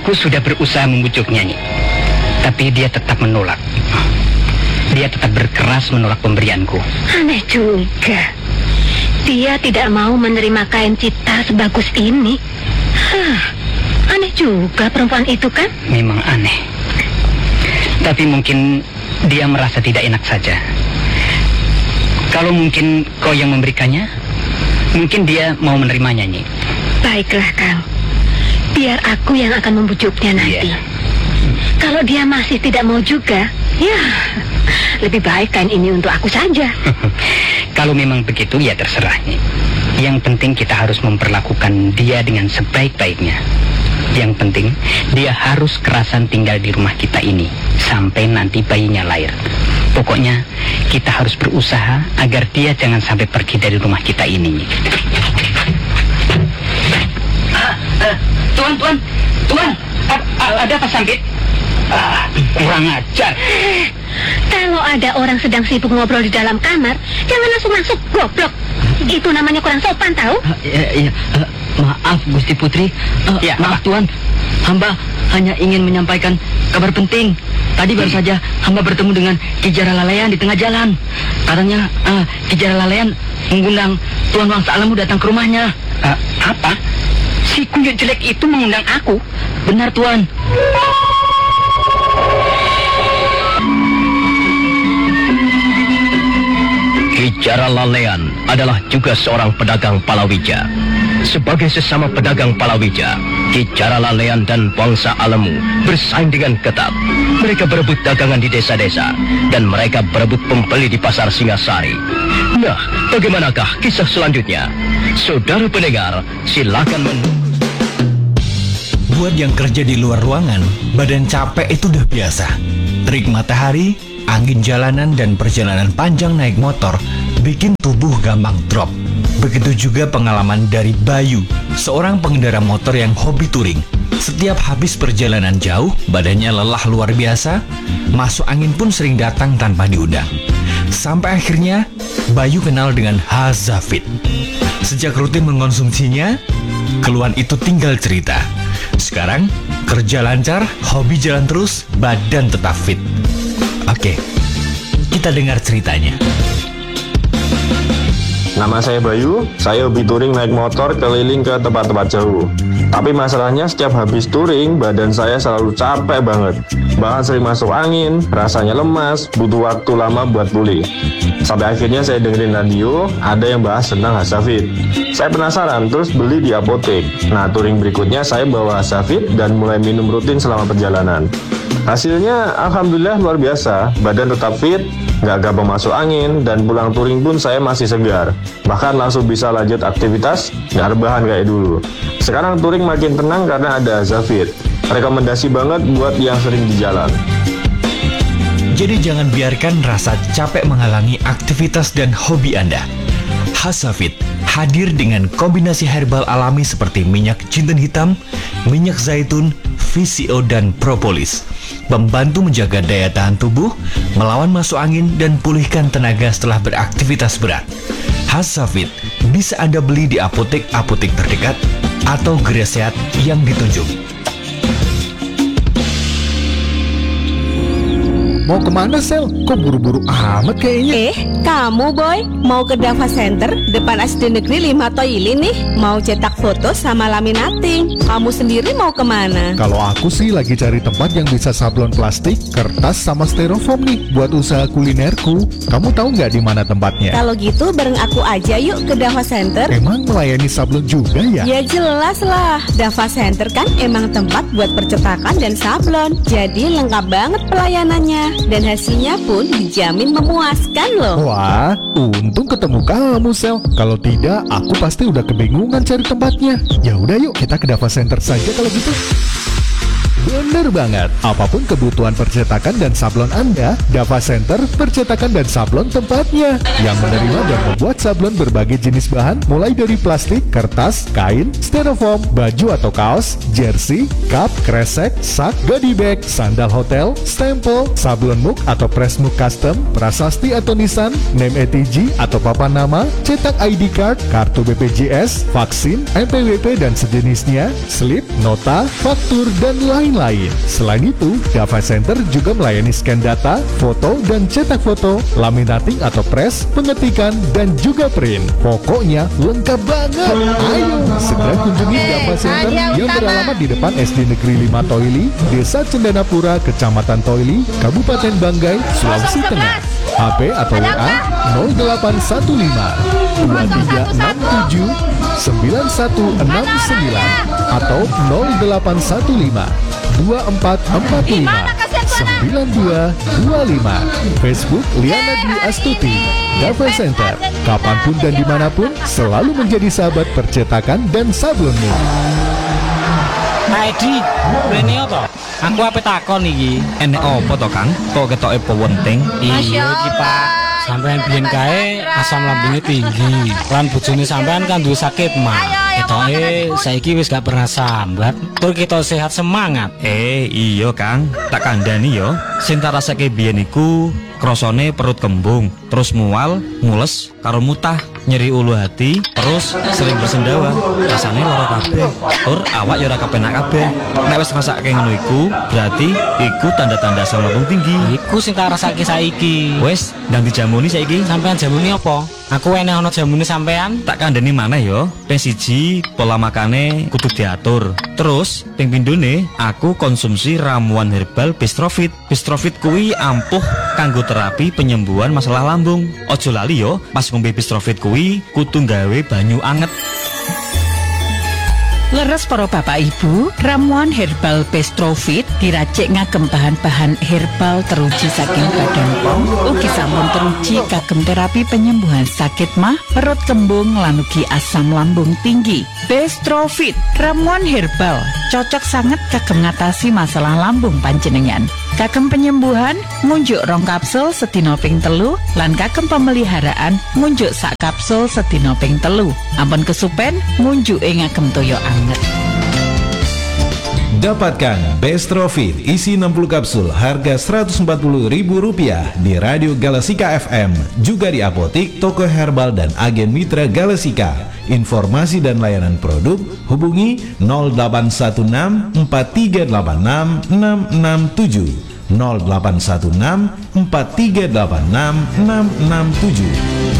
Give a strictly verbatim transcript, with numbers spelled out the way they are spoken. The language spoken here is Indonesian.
Aku sudah berusaha membujuknya, Nyi. Tapi dia tetap menolak. Dia tetap berkeras menolak pemberianku. Aneh juga. Dia tidak mau menerima kain cita sebagus ini. Hah, aneh juga perempuan itu kan? Memang aneh. Tapi mungkin dia merasa tidak enak saja. Kalau mungkin kau yang memberikannya, mungkin dia mau menerimanya, Nyi. Baiklah, Kang. Biar aku yang akan membujuknya nanti. Yeah. Kalau dia masih tidak mau juga, ya lebih baik kain ini untuk aku saja. Kalau memang begitu, ya terserah, Nyi. Yang penting kita harus memperlakukan dia dengan sebaik-baiknya. Yang penting dia harus kerasan tinggal di rumah kita ini sampai nanti bayinya lahir. Pokoknya kita harus berusaha agar dia jangan sampai pergi dari rumah kita ini, Nyi. Ah, ah, tuan, tuan, tuan, a- ada apa Sambit? Ah, kurang ajar. Kalau ada orang sedang sibuk ngobrol di dalam kamar, jangan langsung masuk, goblok. Itu namanya kurang sopan, tahu? Uh, ya, ya, uh, maaf, Gusti Putri. Uh, ya, maaf, apa? Tuan. Hamba hanya ingin menyampaikan kabar penting. Tadi baru Hmm. saja hamba bertemu dengan Ki Jaralalayan di tengah jalan. Katanya uh, Ki Jaralalayan mengundang Tuan Wangsa Alamu datang ke rumahnya. Uh, apa? Si kunyuk jelek itu mengundang aku? Benar, Tuan. Ki Jaralalayan adalah juga seorang pedagang palawija. Sebagai sesama pedagang palawija, Ki Jaralalayan dan Wangsa Alamu bersaing dengan ketat. Mereka berebut dagangan di desa-desa, dan mereka berebut pembeli di pasar Singasari. Nah, bagaimanakah kisah selanjutnya? Saudara pendengar, silakan menunggu. Buat yang kerja di luar ruangan, badan capek itu udah biasa. Terik matahari, angin jalanan, dan perjalanan panjang naik motor bikin tubuh gampang drop. Begitu juga pengalaman dari Bayu, seorang pengendara motor yang hobi touring. Setiap habis perjalanan jauh, badannya lelah luar biasa, masuk angin pun sering datang tanpa diundang. Sampai akhirnya, Bayu kenal dengan Hazafit. Sejak rutin mengkonsumsinya, keluhan itu tinggal cerita. Sekarang, kerja lancar, hobi jalan terus, badan tetap fit. Oke, kita dengar ceritanya. Nama saya Bayu, saya hobi touring naik motor keliling ke tempat-tempat jauh. Tapi masalahnya setiap habis touring, badan saya selalu capek banget. Bahkan sering masuk angin, rasanya lemas, butuh waktu lama buat pulih. Sampai akhirnya saya dengerin radio, ada yang bahas tentang Hazafit. Saya penasaran, terus beli di apotek. Nah, touring berikutnya saya bawa Hazafit dan mulai minum rutin selama perjalanan. Hasilnya alhamdulillah luar biasa, badan tetap fit, nggak gampang masuk angin, dan pulang touring pun saya masih segar. Bahkan langsung bisa lanjut aktivitas, nggak rebahan kayak dulu. Sekarang touring makin tenang karena ada Hazafit. Rekomendasi banget buat yang sering di jalan. Jadi jangan biarkan rasa capek menghalangi aktivitas dan hobi Anda. Hazafit hadir dengan kombinasi herbal alami seperti minyak jinten hitam, minyak zaitun, V C O, dan propolis. Membantu menjaga daya tahan tubuh, melawan masuk angin, dan pulihkan tenaga setelah beraktivitas berat. Hazafit bisa Anda beli di apotek-apotek terdekat atau gerai sehat yang ditunjuk. Mau kemana, Sel? Kok buru-buru amat kayaknya? Eh, kamu Boy, mau ke Dava Center, depan S D Negeri lima Toili nih. Mau cetak foto sama laminating. Kamu sendiri mau kemana? Kalau aku sih lagi cari tempat yang bisa sablon plastik, kertas, sama styrofoam nih buat usaha kulinerku. Kamu tahu nggak di mana tempatnya? Kalau gitu bareng aku aja yuk ke Dava Center. Emang melayani sablon juga ya? Ya jelas lah, Dava Center kan emang tempat buat percetakan dan sablon. Jadi lengkap banget pelayanannya. Dan hasilnya pun dijamin memuaskan loh. Wah, untung ketemu kamu, Sel. Kalau tidak, aku pasti udah kebingungan cari tempatnya. Ya udah yuk, kita ke Dava Center saja kalau gitu. Bener banget, apapun kebutuhan percetakan dan sablon Anda, Dava Center Percetakan dan Sablon tempatnya. Yang menerima dan membuat sablon berbagai jenis bahan mulai dari plastik, kertas, kain, styrofoam, baju atau kaos, jersey, cup, kresek, sak, goodie bag, sandal hotel, stempel, sablon mug atau press mug custom, prasasti atau nisan, name A T G atau papan nama, cetak I D card, kartu B P J S, vaksin, M P W P dan sejenisnya, slip, nota, faktur, dan lain-lain. Selain itu, Dava Center juga melayani scan data, foto, dan cetak foto, laminating atau press, pengetikan, dan juga print. Pokoknya lengkap banget. Ayo, segera kunjungi Dava Center yang beralamat di depan S D Negeri lima Toili, Desa Cendanapura, Kecamatan Toili, Kabupaten Banggai, Sulawesi Tengah. H P atau W A nol delapan satu lima dua tiga enam tujuh sembilan satu enam sembilan atau nol delapan satu lima dua empat empat lima sembilan dua dua lima. Facebook Liana Dwi Astuti. Dava Center, kapanpun dan dimanapun selalu menjadi sahabat percetakan dan sablonmu. Pak Edi, rene apa? Aku ape takon iki. Enek apa to, Kang? Kok ketoke penting? Iya iki, Pak. Sampeyan biyen kae asam lambungnya tinggi. Lan bojone sampean kan duwe sakit mah. Ketoke saiki wis gak pernah sambat. Tur kita sehat semangat. Eh, iya, Kang. Tak kandhani yo. Sing tak rasake biyen iku krasane perut kembung, terus mual, mules, karo mutah, nyeri ulu hati, terus sering bersendawa. Rasane lara kabeh. Tur awak yo ora kepenak kabeh. Nek wis ngrasake ngono iku, berarti iku tanda-tanda asam lambung tinggi. Iku sing tak rasake saiki. Wes, ndang dijamuni saiki. Sampean jamuni apa? Aku enek ana jamune sampean. Tak kandhani maneh yo. Ping siji, pola makane kudu diatur. Terus, ping pindhone, aku konsumsi ramuan herbal Bistrofit. Bistrofit kuwi ampuh kanggo terapi penyembuhan masalah lambung. Ojo lali yo, pas ngombe Bistrofit kuwi kudu gawe banyu anget. Leres para bapak ibu, ramuan herbal Bistrofit diracik ngagem bahan-bahan herbal teruji saking badan pom, ugi sampun teruji kagem terapi penyembuhan sakit mah, perut kembung lan ugi asam lambung tinggi. Bistrofit, ramuan herbal cocok sangat kagem ngatasi masalah lambung panjenengan. Kagem penyembuhan ngunjuk rong kapsul sedina ping telu lan kagem pemeliharaan ngunjuk sak kapsul sedina ping telu. Ampun kesupen ngunjuk ngagem toya anget. Dapatkan Bistrofit isi enam puluh kapsul harga seratus empat puluh ribu rupiah di Radio Galasika F M, juga di apotik, toko herbal dan agen mitra Galasika. Informasi dan layanan produk hubungi nol delapan satu enam empat tiga delapan enam enam enam tujuh nol delapan satu enam empat tiga delapan enam enam enam tujuh.